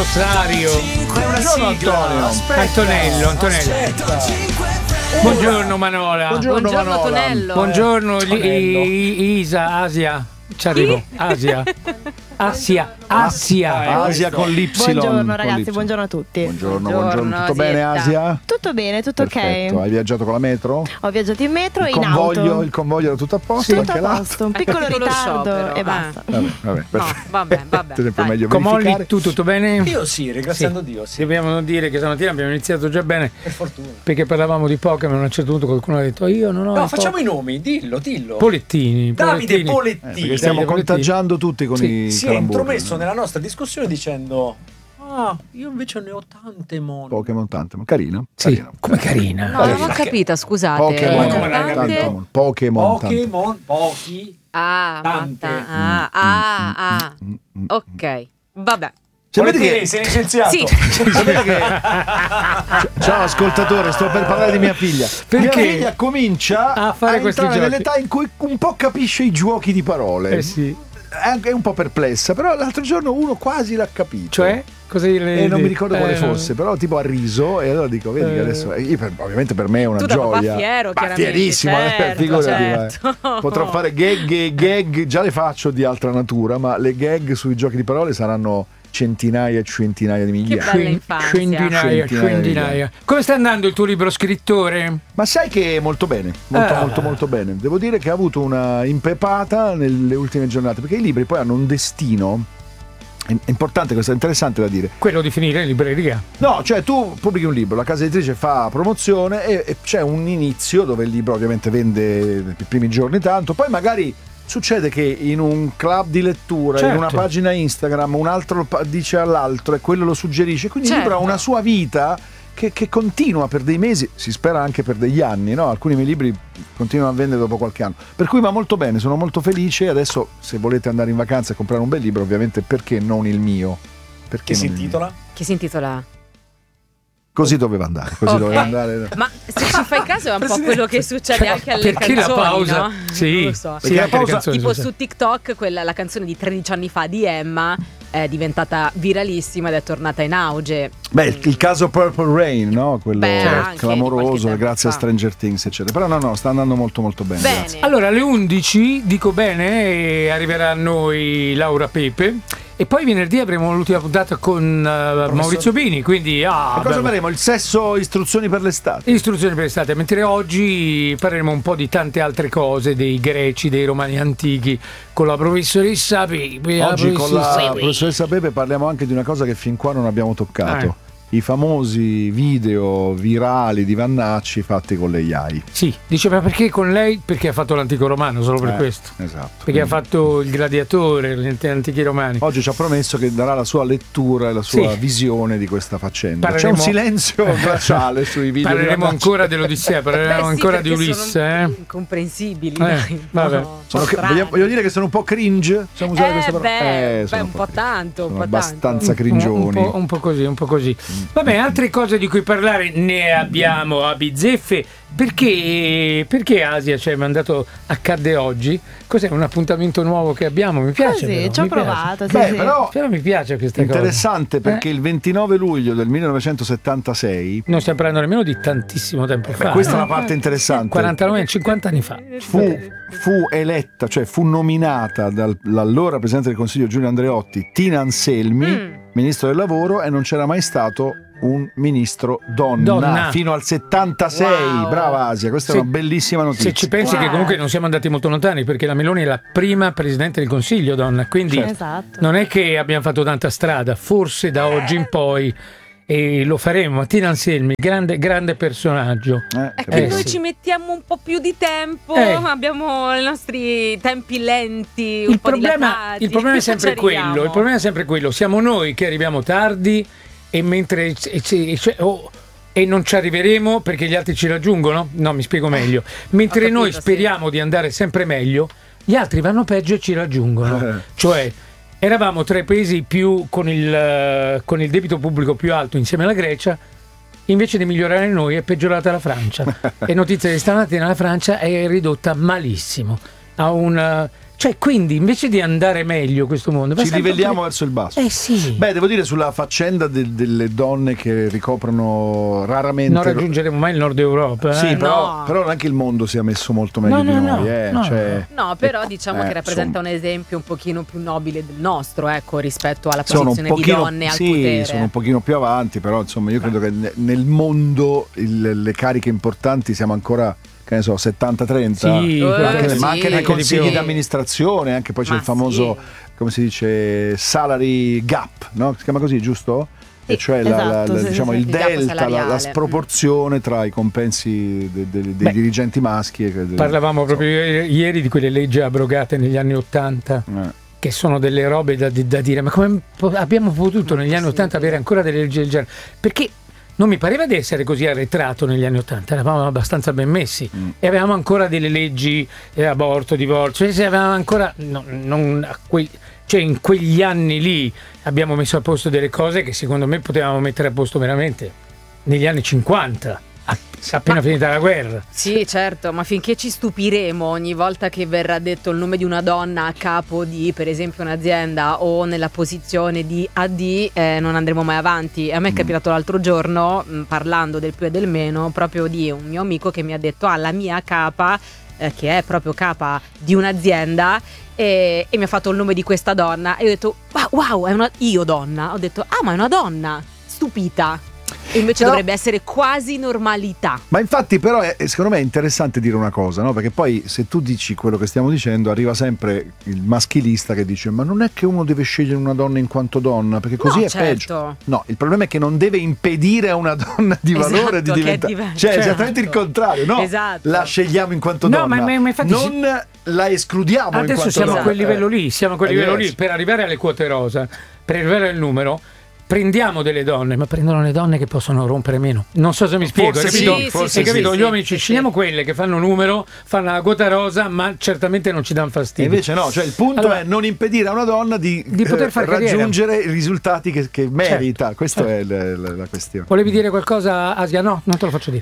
anniversario. Buongiorno Antonio. Antonello. Buongiorno Manola. Buongiorno Manola. Tonello. Buongiorno Isa, Asia. Ci arrivo. Asia con l'Y. Buongiorno ragazzi, buongiorno a tutti. Buongiorno. Tutto bene Asia? Tutto bene, tutto Perfetto. ok. Hai viaggiato con la metro? Ho viaggiato in metro e in auto. Il convoglio era tutto a posto? Tutto anche a là? posto, un piccolo ritardo sciopero, e basta. Vabbè, perfetto. Vabbè. Sempre dai. meglio Comolli, verificare. tutto bene? Io sì, ringraziando Dio, sì. Dobbiamo dire che stamattina abbiamo iniziato già bene Per fortuna. perché parlavamo di Pokémon. A un certo punto qualcuno ha detto io non ho. No, facciamo i nomi, dillo. Polettini. Davide Perché Polettini stiamo Davide contagiando tutti con i si è calamburi. intromesso nella nostra discussione dicendo: ah, io invece ne ho tante Pokémon tante, ma carina. Sì, carina. come carina. No, non ho capito, scusate. Pokémon. come l'hai Tante- capito? Pokémon. tante. Pokémon, pochi. Ah, Tante. ok. Vabbè. Sapete Polettini, che sei licenziato. Sì. Sapete che ciao ascoltatore, sto per parlare di mia figlia. Perché? Mia figlia comincia A fare questi entrare giochi. nell'età in cui un po' capisce i giochi di parole. Eh sì. È un po' perplessa, però l'altro giorno uno quasi l'ha capito. Cioè? Cosa E non mi ricordo quale fosse, però tipo ha riso e allora dico, vedi che adesso ovviamente per me è una Tu da papà gioia. fiero, Ma chiaramente, fierissimo, certo, figurati, certo. potrò fare gag, già le faccio di altra natura, ma le gag sui giochi di parole saranno centinaia e centinaia di migliaia. bella infanzia. Centinaia. Come sta andando il tuo libro scrittore? Ma sai che molto bene, molto bene. Devo dire che ha avuto una impepata nelle ultime giornate, perché i libri poi hanno un destino. È importante questo, è interessante da dire. Quello di finire in libreria. No, cioè tu pubblichi un libro, la casa editrice fa promozione e c'è un inizio dove il libro ovviamente vende nei primi giorni tanto, poi magari succede che in un club di lettura, in una pagina Instagram, un altro dice all'altro e quello lo suggerisce, quindi il libro ha una sua vita che continua per dei mesi, si spera anche per degli anni, no? Alcuni miei libri continuano a vendere dopo qualche anno, per cui va molto bene, sono molto felice. Adesso se volete andare in vacanza e comprare un bel libro, ovviamente perché non il mio? Perché Che si non il mio? intitola? Che si intitola? Così doveva andare, Ma se ci fai caso è un po' quello che succede anche alle perché canzoni, la pausa? no? Sì, Non lo so. sì, anche le canzoni Tipo sono su TikTok, la canzone di 13 anni fa di Emma è diventata viralissima ed è tornata in auge. Beh, il caso Purple Rain, no? Quello Beh, anche di clamoroso, qualche tempo grazie a fa. Stranger Things, eccetera. Però no, sta andando molto molto bene. Bene. grazie. Allora, alle 11, dico bene, arriverà a noi Laura Pepe. E poi venerdì avremo l'ultima puntata con Maurizio Bini, quindi E cosa faremo? Il sesso, istruzioni per l'estate. istruzioni per l'estate, mentre oggi parleremo un po' di tante altre cose, dei greci, dei romani antichi, con la professoressa Pepe. Oggi con la professoressa Pepe parliamo anche di una cosa che fin qua non abbiamo toccato. I famosi video virali di Vannacci fatti con le AI. Sì, diceva perché con lei? Perché ha fatto l'antico romano, solo per questo. Esatto. Perché ha fatto il gladiatore, gli antichi romani. Oggi ci ha promesso che darà la sua lettura e la sua visione di questa faccenda. C'è un silenzio glaciale sui video. Parleremo ancora dell'Odissea, parleremo ancora di Ulisse. Sono incomprensibili. dai. vabbè. No, Voglio dire che sono un po' cringe. Possiamo usare questa parola? sono un po' cringe. tanto. Sono abbastanza cringioni. Un po' così. Vabbè, altre cose di cui parlare ne abbiamo a bizzeffe. Perché Asia ci hai mandato accadde oggi? Cos'è un appuntamento nuovo che abbiamo? Mi piace. Così, però, ci ho mi piace. provato. Sì, Beh, sì. Però mi piace questa cosa. Interessante perché il 29 luglio del 1976 Non stiamo parlando nemmeno di tantissimo tempo fa. questa è la parte interessante. 49, 50 anni fa. Fu eletta, cioè fu nominata dall'allora Presidente del Consiglio Giulio Andreotti Tina Anselmi, Ministro del Lavoro, e non c'era mai stato un ministro donna fino al 76. Wow. Brava Asia, questa è una bellissima notizia. Se ci pensi che comunque non siamo andati molto lontani, perché la Meloni è la prima Presidente del Consiglio donna, quindi Esatto. non è che abbiamo fatto tanta strada, forse da oggi in poi e lo faremo. Tina Anselmi, grande personaggio. È che noi sì. ci mettiamo un po' più di tempo, abbiamo i nostri tempi lenti, un Il po' problema dilatati. è sempre Ci arriviamo. quello. Il problema è sempre quello. Siamo noi che arriviamo tardi e mentre e non ci arriveremo perché gli altri ci raggiungono. No, mi spiego meglio. Mentre capito, noi sì. speriamo di andare sempre meglio, gli altri vanno peggio e ci raggiungono. Cioè eravamo tra i paesi più con il debito pubblico più alto insieme alla Grecia. Invece di migliorare noi è peggiorata la Francia. E notizia di stamattina, la Francia è ridotta malissimo. Ha un Cioè, quindi, invece di andare meglio questo mondo, ci livelliamo verso il basso. Sì. Beh, devo dire, sulla faccenda delle donne che ricoprono raramente. Non raggiungeremo mai il Nord Europa. Sì, No. però anche il mondo si è messo molto meglio di noi. No, però diciamo che rappresenta un esempio un pochino più nobile del nostro, ecco, rispetto alla posizione di donne al potere. Sono un pochino più avanti, però insomma io credo che nel mondo le cariche importanti siamo ancora, che ne so, 70-30, sì, ma anche nei consigli di amministrazione, anche poi c'è il famoso, come si dice, salary gap, no? Si chiama così, giusto? E cioè diciamo il delta, la sproporzione tra i compensi dei dirigenti maschi. Parlavamo proprio ieri di quelle leggi abrogate negli anni '80. Che sono delle robe da dire, ma come abbiamo potuto negli anni '80 avere ancora delle leggi del genere? Perché non mi pareva di essere così arretrato negli anni '80, eravamo abbastanza ben messi e avevamo ancora delle leggi aborto, divorzio, cioè avevamo ancora cioè in quegli anni lì abbiamo messo a posto delle cose che secondo me potevamo mettere a posto veramente negli anni '50. Appena finita la guerra. Sì, certo, ma finché ci stupiremo ogni volta che verrà detto il nome di una donna a capo di, per esempio, un'azienda o nella posizione di AD, non andremo mai avanti. A me è capitato l'altro giorno, parlando del più e del meno, proprio di un mio amico che mi ha detto: la mia capa, che è proprio capa di un'azienda, e mi ha fatto il nome di questa donna, e io ho detto: wow, io donna, ho detto: ma è una donna, stupita. E invece dovrebbe essere quasi normalità. Ma infatti però secondo me è interessante dire una cosa, no? Perché poi se tu dici quello che stiamo dicendo arriva sempre il maschilista che dice: ma non è che uno deve scegliere una donna in quanto donna, perché così è peggio. No, il problema è che non deve impedire a una donna di valore di diventare, cioè esattamente il contrario, no? Esatto. La scegliamo in quanto donna, ma infatti non la escludiamo in adesso quanto siamo donna. A quel livello lì, siamo a quel livello lì. Per arrivare alle quote rosa, per arrivare al numero, prendiamo delle donne, ma prendono le donne che possono rompere meno. Non so se mi spiego, forse capito? Gli uomini ci scegliamo quelle che fanno numero, fanno la quota rosa, ma certamente non ci danno fastidio. E invece no, cioè il punto è non impedire a una donna di poter fare raggiungere i risultati che merita. Certo. Questa è la questione. Volevi dire qualcosa, Asia? No, non te lo faccio dire.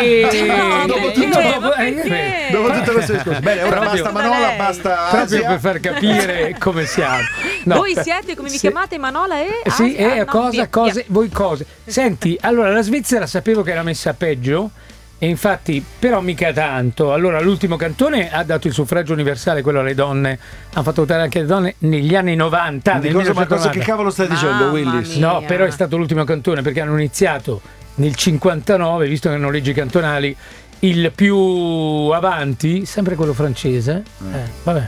Dopo tutto questo discorso. Bene, ora basta Manola, basta Asia. Proprio per far capire come siamo. No. Voi siete, come vi chiamate, Manola e Asia? Sì, cose. Senti, allora la Svizzera sapevo che era messa peggio, e infatti però mica tanto. Allora l'ultimo cantone ha dato il suffragio universale, quello alle donne, hanno fatto votare anche le donne negli anni 90. Ma cosa che cavolo stai dicendo, Willis? No, però è stato l'ultimo cantone, perché hanno iniziato nel 59, visto che erano leggi cantonali, il più avanti, sempre quello francese, vabbè,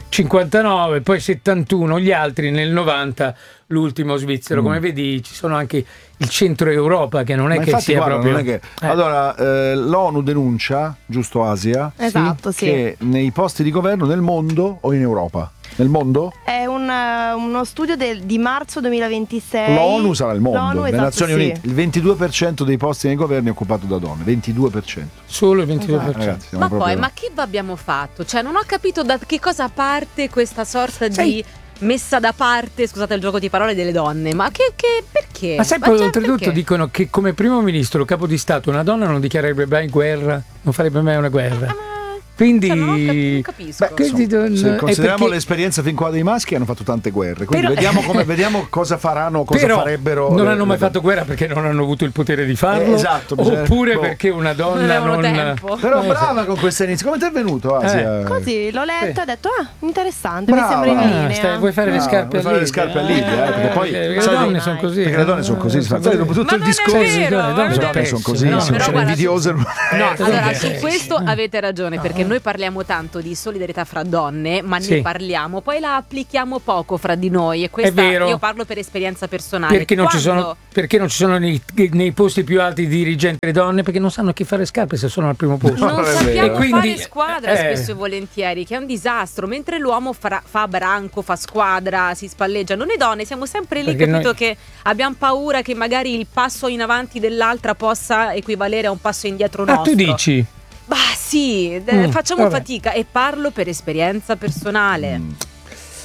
59, poi 71, gli altri nel 90, l'ultimo svizzero. Come vedi ci sono anche il centro Europa, che non è che sia proprio... Non è che... Allora, l'ONU denuncia, giusto Asia? Esatto, sì. Che nei posti di governo nel mondo o in Europa? Nel mondo? È uno studio di marzo 2026. L'ONU sarà il mondo, le Nazioni Unite. Sì. Il 22% dei posti nei governi è occupato da donne, 22%. Solo il 22%. Ragazzi, ma poi, ma che abbiamo fatto? Cioè, non ho capito da che cosa parte questa sorta di messa da parte, scusate il gioco di parole, delle donne. Ma che perché? Ma sai, poi oltretutto dicono che come primo ministro, capo di Stato, una donna non dichiarerebbe mai guerra, non farebbe mai una guerra. Quindi non capisco. Se consideriamo l'esperienza fin qua dei maschi, hanno fatto tante guerre, quindi vediamo cosa faranno, cosa farebbero. Non hanno mai fatto guerra perché non hanno avuto il potere di farlo, oppure perché una donna non Però brava con questa inizio. Come ti è venuto, Asia? Così l'ho letto e ho detto interessante, mi sembra in linea. Vuoi fare le scarpe a Livia? Perché poi le donne sono così. Perché le donne sono così. Dopo tutto il discorso, le donne sono così, sono invidiose. No, allora su questo avete ragione, perché noi parliamo tanto di solidarietà fra donne, ma ne parliamo, poi la applichiamo poco fra di noi, e questa io parlo per esperienza personale. Perché non ci sono nei posti più alti dirigenti le donne? Perché non sanno chi fare scarpe se sono al primo posto. Non sappiamo fare squadra spesso e volentieri, che è un disastro, mentre l'uomo fa branco, fa squadra, si spalleggia. Noi donne siamo sempre lì, capito, che abbiamo paura che magari il passo in avanti dell'altra possa equivalere a un passo indietro nostro. Tu dici? Bah sì, facciamo fatica, e parlo per esperienza personale.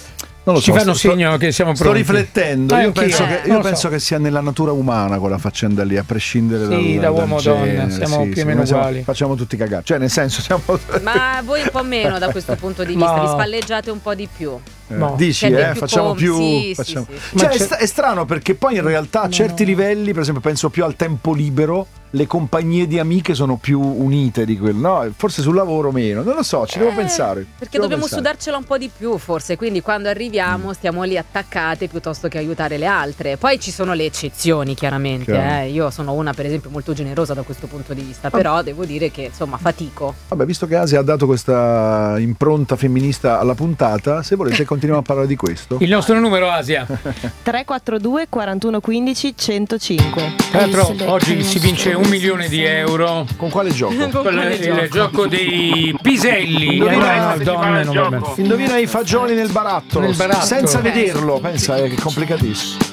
Non lo Ci so, fanno segno che siamo pronti. Sto riflettendo. Io anch'io. penso che sia nella natura umana quella faccenda lì, a prescindere da uomo o donna, genere. siamo più o meno uguali. Facciamo tutti cagare. Cioè, nel senso, siamo. Ma voi un po' meno da questo punto di vista, vi spalleggiate un po' di più. No. Dici, facciamo più. Sì, facciamo... sì. Cioè, è strano perché poi in realtà a certi livelli, per esempio, penso più al tempo libero. Le compagnie di amiche sono più unite di quello, no? Forse sul lavoro meno, non lo so, ci devo pensare. Perché dobbiamo sudarcela un po' di più, forse, quindi quando arriviamo stiamo lì attaccate piuttosto che aiutare le altre. Poi ci sono le eccezioni, chiaramente. Io sono una, per esempio, molto generosa da questo punto di vista, però devo dire che, insomma, fatico. Vabbè, visto che Asia ha dato questa impronta femminista alla puntata, se volete continuiamo a parlare di questo. Il nostro numero, Asia. 342 41 15 105. Tra l'altro oggi si vince 1 milione di euro. Con quale gioco? Con il gioco dei piselli. Indovina i fagioli nel barattolo. Senza vederlo, pensa, è complicatissimo.